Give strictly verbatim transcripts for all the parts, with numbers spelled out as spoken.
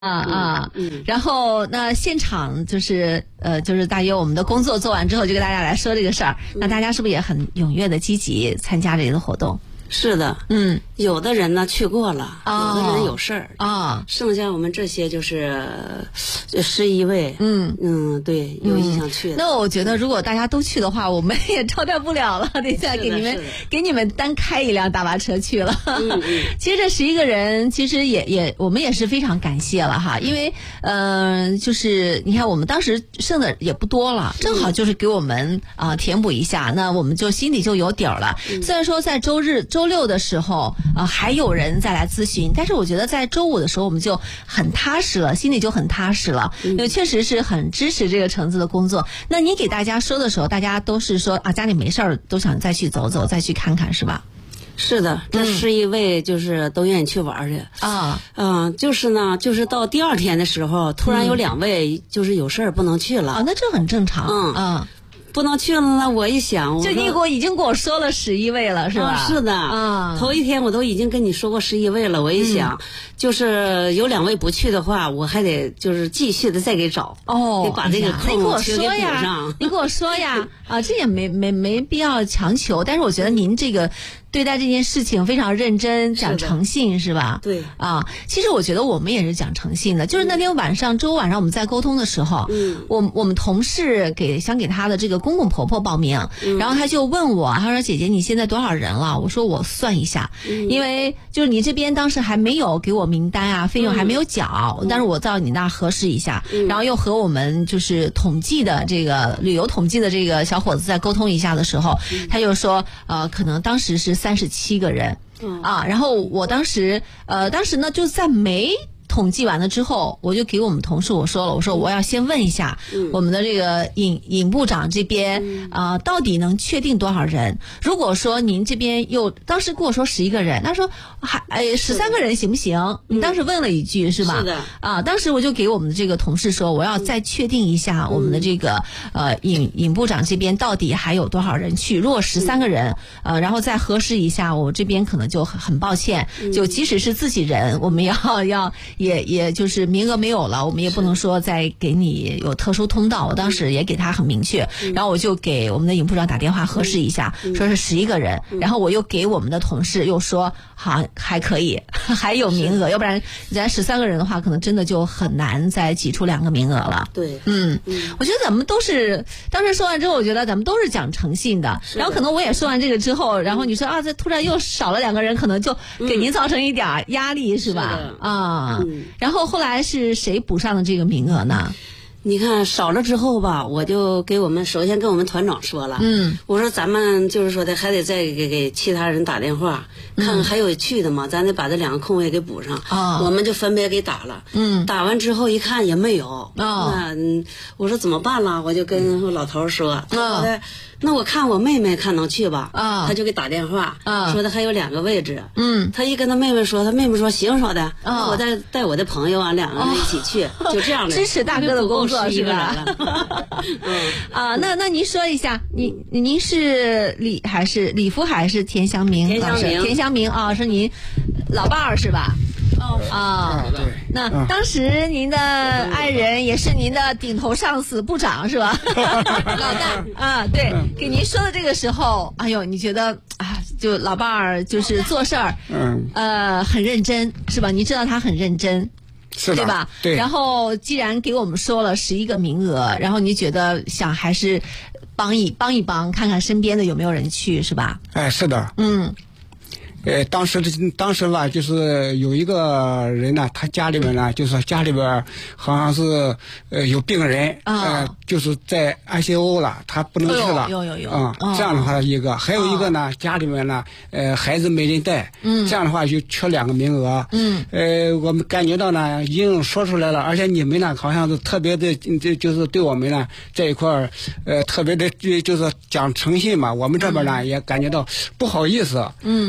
啊啊，嗯，然后那现场就是呃，就是大约我们的工作做完之后，就跟大家来说这个事儿。那大家是不是也很踊跃的积极参加这个活动？ 是的， 嗯， 有的人呢去过了， 哦、 有的人有事儿啊， 剩下我们这些就是十一位， 嗯嗯，对，有意向去的、 嗯。那我觉得如果大家都去的话，我们也招待不了了，得再给你们给你们单开一辆大巴车去了。 嗯嗯， 其实这十一个人，其实也也我们也是非常感谢了哈，因为嗯、呃，就是你看我们当时剩的也不多了，正好就是给我们啊、呃、填补一下，那我们就心里就有底儿了。嗯、虽然说在周日周六的时候啊、呃、还有人再来咨询，但是我觉得在周五的时候我们就很踏实了，心里就很踏实了，因为确实是很支持这个橙子的工作。那你给大家说的时候，大家都是说啊家里没事儿，都想再去走走，再去看看，是吧？ 是的，这十一位就是都愿意去玩去啊， 嗯、呃，就是呢，就是到第二天的时候，突然有两位就是有事儿不能去了、 嗯、啊，那这很正常， 嗯嗯。 不能去了呢，我一想， 就你给我已经跟我说了十一位了，是吧？ 啊、是的， 啊、 嗯，头一天我都已经跟你说过十一位了。我一想、嗯，就是有两位不去的话，我还得就是继续的再给找哦， 得把这个空缺给补上。 你跟我说呀，啊，这也没没没必要强求，但是我觉得您这个对待这件事情非常认真，讲诚信 是, 是吧？ 对啊，其实我觉得我们也是讲诚信的。就是那天晚上，周五晚上我们在沟通的时候， 嗯， 我我们同事给想给他的这个公公婆婆报名， 嗯、 然后他就问我，他说：“姐姐，你现在多少人了？”我说：“我算一下， 嗯、 因为就是你这边当时还没有给我名单啊，费用还没有缴，嗯、但是我到你那儿核实一下， 嗯、 然后又和我们就是统计的这个旅游统计的这个小伙子在沟通一下的时候， 嗯、 他就说，呃，可能当时是三十七个人。” 嗯啊，然后我当时，呃，当时呢就在没统计完了之后，我就给我们同事我说了，我说我要先问一下我们的这个尹尹部长这边啊、呃，到底能确定多少人？如果说您这边又当时跟我说十一个人，他说还哎十三个人行不行？你当时问了一句是吧？ 是的啊，当时我就给我们的这个同事说，我要再确定一下我们的这个呃尹尹部长这边到底还有多少人去。如果十三个人，呃，然后再核实一下，我这边可能就很很抱歉，就即使是自己人，我们要要。也也就是名额没有了，我们也不能说再给你有特殊通道。我当时也给他很明确，然后我就给我们的尹部长打电话核实一下，说是十一个人，然后我又给我们的同事又说好还可以，还有名额，要不然咱十三个人的话，可能真的就很难再挤出两个名额了。 对， 嗯，我觉得咱们都是当时说完之后，我觉得咱们都是讲诚信的。然后可能我也说完这个之后，然后你说啊，这突然又少了两个人，可能就给您造成一点压力，是吧？啊。 嗯然后后来是谁补上的这个名额呢？ 你看少了之后吧，我就给我们首先跟我们团长说了， 嗯， 我说咱们就是说的还得再给给其他人打电话，看看还有去的吗？咱得把这两个空位给补上。 啊， 我们就分别给打了， 嗯， 打完之后一看也没有， 哦， 那我说怎么办了？我就跟我老头说， 啊， 说的那我看我妹妹看能去吧， 啊， 他就给打电话， 啊， 说的还有两个位置， 嗯， 他一跟他妹妹说，他妹妹说行，说的， 啊， 我带带我的朋友啊，两个人一起去， 哦， 就这样的， 支持大哥的工作是吧？ 嗯啊，那那您说一下，您您是李还是李福还是田祥明？ 田祥明， 田祥明啊，是您老伴儿是吧？ 哦啊， 对。 那当时您的爱人也是您的顶头上司部长是吧？老大啊，对，给您说的这个时候，哎呦，你觉得啊，就老伴儿就是做事儿， 嗯， 呃，很认真是吧？你知道他很认真。 是的， 对吧？ 对。 然后既然给我们说了十一个名额，然后你觉得想还是帮一帮一帮，看看身边的有没有人去，是吧？ 哎，是的。 嗯。 呃，当时的当时吧，就是有一个人呢，他家里面呢，就是家里边好像是呃有病人， 啊、 呃，就是在 I C U 了，他不能去了， 有有有啊、嗯，这样的话一个，还有一个呢，家里面呢，呃，孩子没人带， 嗯， 这样的话就缺两个名额， 嗯， 呃，我们感觉到呢，已经说出来了，而且你们呢，好像是特别的，就就是对我们呢这一块儿，呃，特别的就是讲诚信嘛，我们这边呢、嗯、也感觉到不好意思， 嗯， 呃。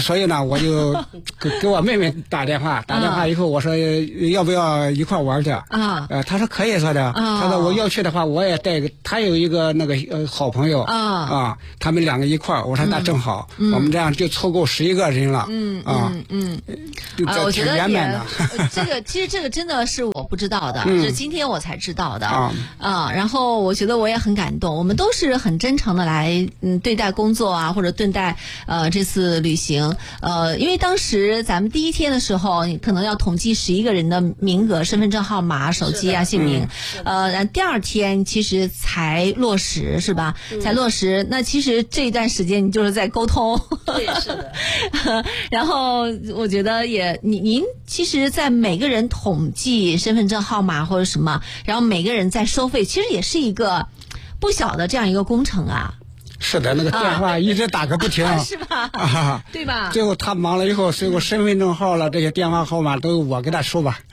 所以呢，我就给给我妹妹打电话，打电话以后我说要不要一块玩去啊？呃，她说可以说的，她说我要去的话，我也带个，她有一个那个呃好朋友啊啊，他们两个一块儿，我说那正好，我们这样就凑够十一个人了，嗯啊嗯嗯， 啊，我觉得也这个其实这个真的是我不知道的，是今天我才知道的啊啊，然后我觉得我也很感动，我们都是很真诚的来嗯对待工作啊，或者对待呃这次旅行，呃，因为当时咱们第一天的时候，你可能要统计十一个人的名额、身份证号码、手机啊、姓名，呃，然后第二天其实才落实是吧？才落实，那其实这一段时间你就是在沟通， 对，是的。 然后我觉得也，您您其实，在每个人统计身份证号码或者什么，然后每个人在收费，其实也是一个不小的这样一个工程啊。 是的，那个电话一直打个不停， 啊、是吧？啊，对吧？ 最后他忙了以后，最后身份证号了，这些电话号码都我给他说吧。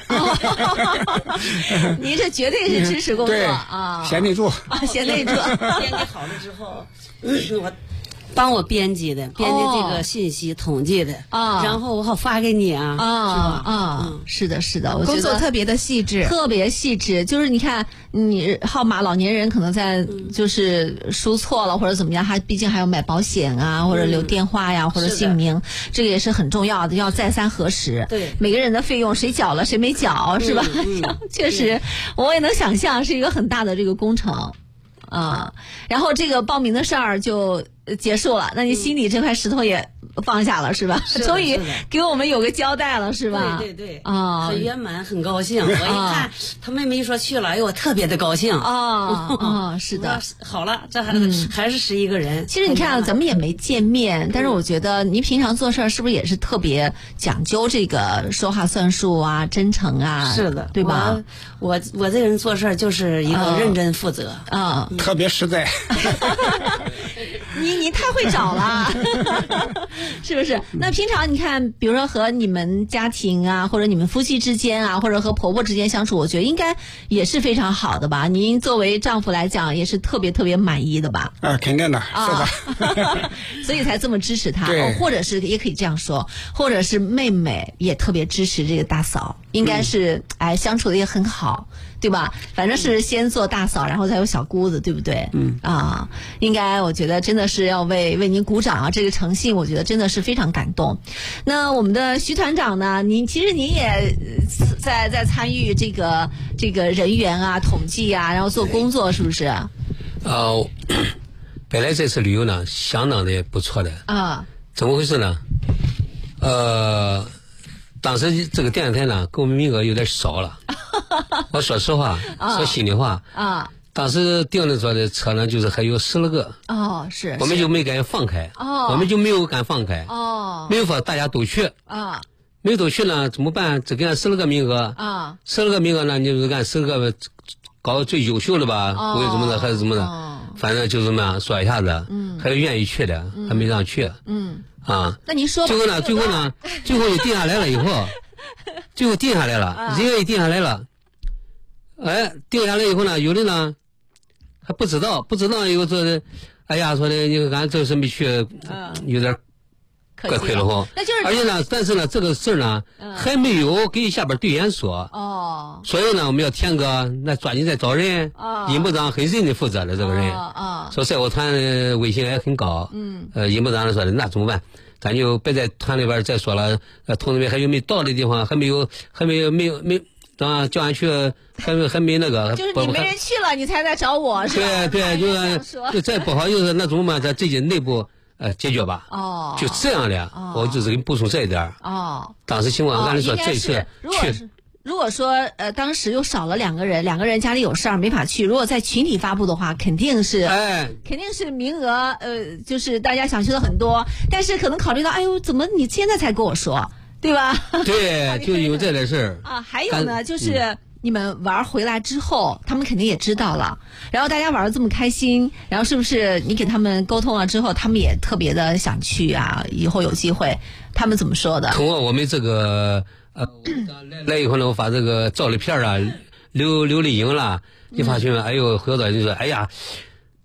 您这绝对是支持工作对啊， 贤内助啊，贤内助。 编辑好了之后，我帮我编辑的，编辑这个信息、哦、统计的啊，然后我好发给你啊， 啊是吧？ 啊，嗯、是的，是的，我觉得工作特别的细致， 特别细致。就是你看，你号码老年人可能在就是输错了或者怎么样，他毕竟还要买保险啊，或者留电话呀，嗯、或者姓名，这个也是很重要的，要再三核实。 对， 每个人的费用谁缴了谁没缴，是吧？ 嗯嗯、 确实，我也能想象是一个很大的这个工程。啊、嗯，然后这个报名的事儿就结束了，那你心里这块石头也放下了，是吧？ 是终于给我们有个交代了，是吧？ 对对对， 啊、 很圆满，很高兴。我一看他妹妹一说去了，哎呦，我特别的高兴。 啊啊，是的， 好了，这还、嗯、还是十一个人。 其实你看，咱们也没见面，但是我觉得您平常做事儿是不是也是特别讲究这个说话算数啊、真诚啊？ 是的， 对吧？ 我我我这个人做事儿就是一个认真负责啊。 嗯特别实在。 你你太会找了，是不是？那平常你看，比如说和你们家庭啊，或者你们夫妻之间啊，或者和婆婆之间相处，我觉得应该也是非常好的吧？您作为丈夫来讲，也是特别特别满意的吧？ 啊，肯定的， 啊、是吧？所以才这么支持她、 哦， 或者是也可以这样说，或者是妹妹也特别支持这个大嫂，应该是、嗯、哎相处的也很好。对吧？反正是先做大嫂，然后才有小姑子，对不对？ 嗯啊，应该我觉得真的是要为为您鼓掌啊！这个诚信，我觉得真的是非常感动。那我们的徐团长呢？您其实您也在在参与这个这个人员啊、统计啊，然后做工作，是不是？ 呃，本来这次旅游呢，相当的不错的啊。 怎么回事呢？呃。当时这个电视台呢，给我们名额有点少了。我说实话， 啊、 说心里话啊。 当时订的坐的车呢，就是还有十来个。 哦，是。 我们就没敢放开。 哦。 我们就没有敢放开。 哦。 没有说大家都去。 啊。 没有都去呢，怎么办？只给俺十来个名额。 啊。 十来个名额呢，你就是按十个搞最优秀的吧，或者怎么的，还是怎么的， 哦、 反正就这么样说一下子。 嗯。 还有愿意去的，嗯、还没让去。 嗯。 啊。 那您说吧。 最后呢，最后呢，最后就定下来了以后。最后定下来了，人也定下来了，哎，定下来以后呢，有的呢还不知道，不知道以后说的，哎呀，说的你俺这次没去，有点怪亏了慌。 那就是， 而且呢，但是呢，这个事儿呢、嗯、还没有给下边队员说。 哦。 所以呢，我们要填个，那抓紧再找人。 哦。 尹部长很认真负责的这个人。 哦哦。 说赛务团的威信也很高。 嗯。 呃，尹部长说的，那怎么办？咱就别在团里边再说了，呃，同志们还有没到的地方，还没有，还没有，没有，没，啊，叫俺去，还没，还没那个。 就是你没人去了，你才在找我，是吧？ 对对，就是就再不好，就是那怎么办？咱自己内部呃解决吧。 哦。就这样的， 哦、 我就是给你补充这一点。 哦。 当时情况，按理说这次去。如果说呃当时又少了两个人，两个人家里有事儿没法去，如果在群体发布的话，肯定是， 哎， 肯定是名额呃就是大家想去的很多，但是可能考虑到，哎呦，怎么你现在才跟我说，对吧？ 对，就有这点事儿啊。还有呢，就是你们玩回来之后，他们肯定也知道了，然后大家玩的这么开心，然后是不是你给他们沟通了之后，他们也特别的想去啊？以后有机会，他们怎么说的？ 通过我们这个。呃，来以后呢，我把这个照的片啊，留留了影了，你发现没？哎呦，回到你说，哎呀，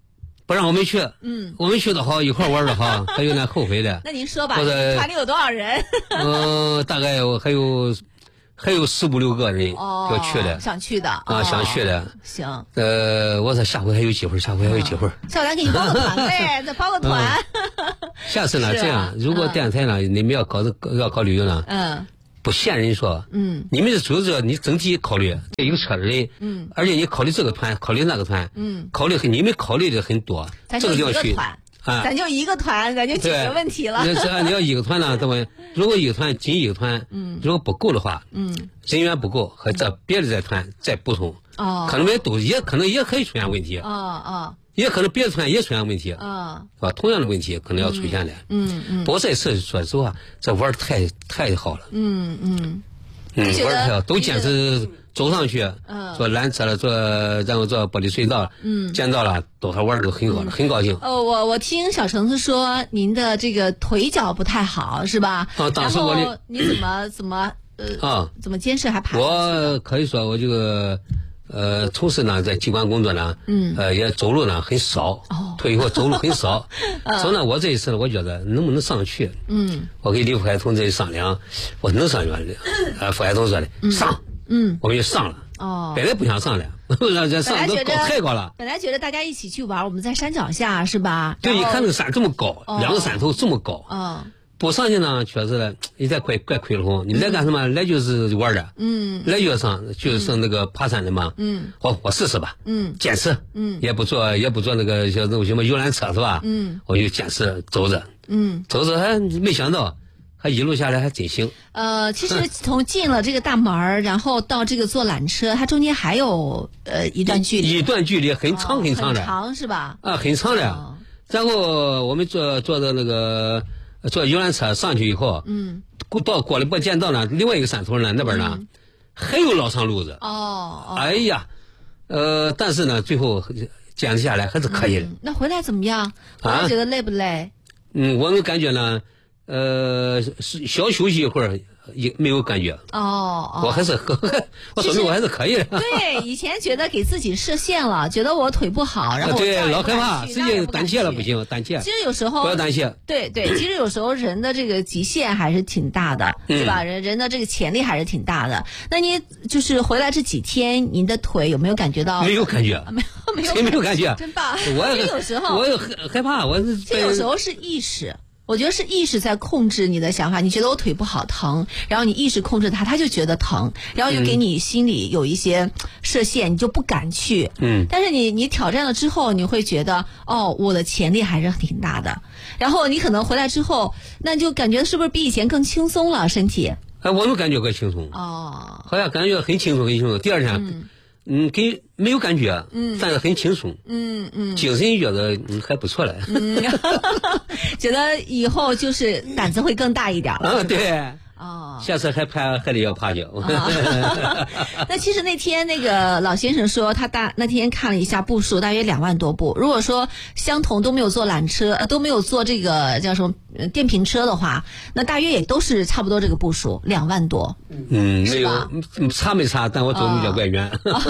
不让我们去。 嗯， 我们去的好，一块玩的好，还有点后悔的。 那您说吧， 或者团里有多少人？ 嗯、呃，大概还有还有十五六个人要去的， 哦、想去的啊、 哦，想去的。 行。 呃，我说下回还有机会，下回还有机会。 下回咱给你包个团呗，再包个团。 嗯、下次呢，这样，如果电台呢，你们要搞要搞旅游呢， 嗯。 不限人说， 嗯， 你们是主要是你整体考虑这一个车的人，嗯，而且你考虑这个团，考虑那个团，嗯，考虑你们考虑的很多，这个就要去啊，咱就一个团，咱就解决问题了。 这你要一个团呢，怎么？如果一个团仅一个团，嗯，如果不够的话，嗯，人员不够，和这别的这团再补充，哦，可能也都也可能也可以出现问题， 哦哦。 也可能别的团也出现问题， 啊， 是吧？同样的问题可能要出现的， 嗯嗯。 不过这次说实话，这玩太太好了， 嗯嗯。 嗯，玩太好，都坚持走上去， 嗯， 坐缆车了，坐然后坐玻璃隧道，嗯，见到了，都还玩的都很高，很高兴。 呃，我我听小橙子说，您的这个腿脚不太好，是吧？ 啊，当时我的，你怎么怎么呃啊， 怎么坚持还爬？ 我可以说，我这个呃，从事呢在机关工作呢，嗯，呃，也走路呢很少，哦，退以后走路很少，所以呢，我这一次呢，我觉得能不能上去，嗯，我跟李福海同志商量，我能上去吗？呃，福海同志说的上，嗯，我们就上了，哦，本来不想上的，让这上都高太高了， 本来觉得大家一起去玩，我们在山脚下是吧？ 对，一看那个山这么高，两个山头这么高， 嗯。 不上去呢，确实呢，有点怪怪亏了红。你来干什么？来就是玩的。嗯。来就上就是上那个爬山的嘛。嗯。我我试试吧。嗯。坚持。嗯。也不坐也不坐那个像那种什么游览车是吧？嗯。我就坚持走着。嗯。走着还没想到，还一路下来还真行。 呃，其实从进了这个大门，然后到这个坐缆车，它中间还有呃一段距离。 一段距离很长很长的。 很长是吧？ 啊，很长的。哦、然后我们坐坐的那个。坐游览车上去以后，嗯，到过了过见到呢，另外一个山头呢，那边呢、嗯、还有老长路子。 哦， 哎呀，呃，但是呢，最后坚持下来还是可以的。 嗯、那回来怎么样？啊，觉得累不累？ 嗯，我们感觉呢，呃，小休息一会儿。也没有感觉哦，哦我还是我说明我还是可以的。 对，以前觉得给自己设限了，觉得我腿不好，然后我对老害怕，直接胆怯了不行，胆怯。 其实有时候不要胆怯。 对对，其实有时候人的这个极限还是挺大的， 嗯、 对吧？人人的这个潜力还是挺大的。那你就是回来这几天，您的腿有没有感觉到？ 没有感觉， 没有没有没有感觉， 真棒。 我有时候我害怕，我是这有时候是意识。我觉得是意识在控制你的想法，你觉得我腿不好疼，然后你意识控制它，它就觉得疼，然后又给你心里有一些设限，你就不敢去。嗯。但是你你挑战了之后，你会觉得哦，我的潜力还是挺大的。然后你可能回来之后，那就感觉是不是比以前更轻松了身体？ 哎，我们感觉更轻松。 哦。 好像感觉很轻松，很轻松。第二天。嗯嗯，给没有感觉，嗯，但是很轻松， 嗯嗯， 精神觉得嗯还不错了， 嗯，觉得以后就是胆子会更大一点了， 啊，对， 哦， 下次还爬还得要爬去。 哦、那其实那天那个老先生说，他大那天看了一下步数，大约两万多步。如果说相同都没有坐缆车，呃，都没有坐这个叫什么电瓶车的话，那大约也都是差不多这个步数，两万多。 嗯，没有差没差，但我走比较怪远。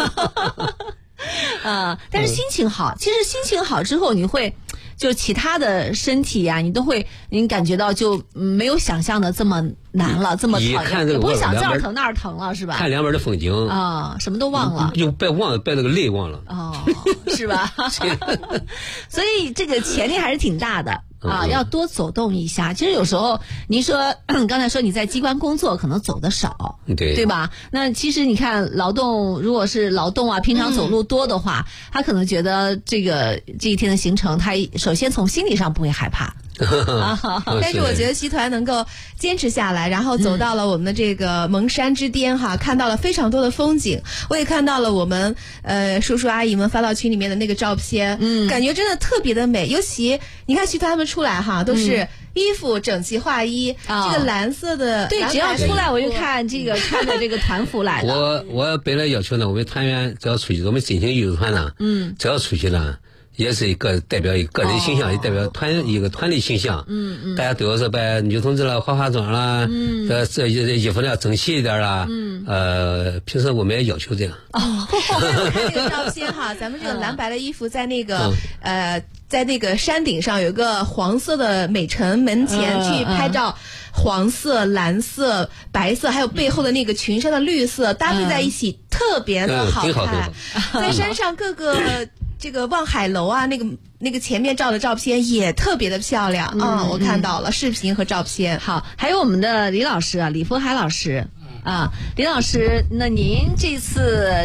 呃，但是心情好，其实心情好之后，你会就其他的身体呀、啊，你都会，你感觉到就没有想象的这么难了，这么讨厌，也不会想这儿疼那儿疼了，是吧？ 看两边的风景啊，什么都忘了， 就别忘了，别那个累忘了， 哦，是吧？所以这个潜力还是挺大的。啊，要多走动一下。其实有时候，您说刚才说你在机关工作，可能走得少， 对对吧？那其实你看，劳动如果是劳动啊，平常走路多的话，嗯、他可能觉得这个这一天的行程，他首先从心理上不会害怕。 啊、但是我觉得西团能够坚持下来，然后走到了我们的这个蒙山之巅哈，嗯、看到了非常多的风景。我也看到了我们呃叔叔阿姨们发到群里面的那个照片，嗯，感觉真的特别的美。尤其你看西团他们出来哈，都是衣服整齐划一，嗯、这个蓝色的， 对，只要出来我就看这个穿的这个团服来的。 我我本来要求呢，我们团员只要出去，我们振兴艺术团呢，嗯，只要出去呢。也是一个代表一个人形象，也代表团一个团队形象。嗯嗯，大家都要是把女同志啦化化妆啦，嗯，这这衣服呢整齐一点啦。嗯，呃，平时我们也要求这样。 哦，我看这个照片哈，咱们这个蓝白的衣服在那个、嗯、呃。在在那个山顶上有个黄色的美城门前去拍照，黄色、蓝色、白色，还有背后的那个群山的绿色搭配在一起，特别的好看。在山上各个这个望海楼啊，那个那个前面照的照片也特别的漂亮啊、嗯，我看到了视频和照片。 好，还有我们的李老师啊，李福海老师啊，李老师，那您这次